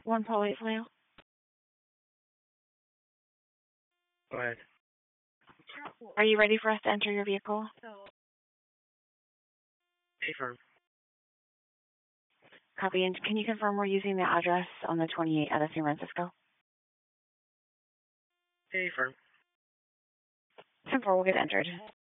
One Paul Wait for you. Go ahead. Are you ready for us to enter your vehicle? Affirm. Copy. And can you confirm we're using the address on the 28 out of San Francisco? Affirm. 10-4 will get entered.